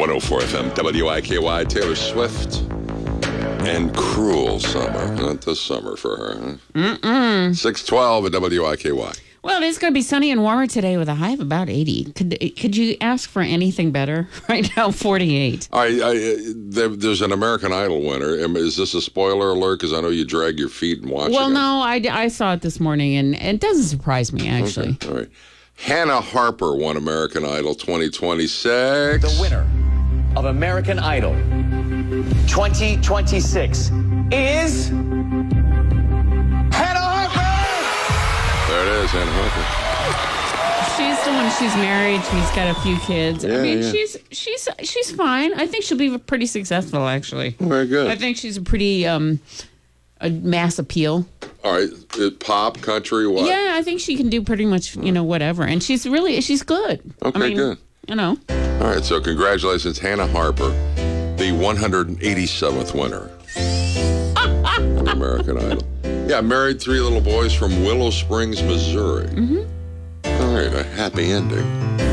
104 FM, WIKY, Taylor Swift, and Cruel Summer. Not this summer for her, huh? 612 at WIKY. Well, it's going to be sunny and warmer today with a high of about 80. Could you ask for anything better? Right now, 48. There's an American Idol winner. Is this a spoiler alert? Because I know you drag your feet and watch it. Well, no, I saw it this morning, and it doesn't surprise me, actually. Okay, all right. Hannah Harper won American Idol 2026. The winner of American Idol 2026 is Hannah Harper! There it is, Hannah Harper. She's the one. She's married. She's got a few kids. Yeah, I mean, yeah. she's fine. I think she'll be pretty successful, actually. Very good. I think she's a pretty a mass appeal. All right, pop, country, what? Yeah, I think she can do pretty much, whatever. And she's good. Okay, good. All right, so congratulations, Hannah Harper, the 187th winner of American Idol. Yeah, married 3 little boys from Willow Springs, Missouri. Mm-hmm. All right, a happy ending.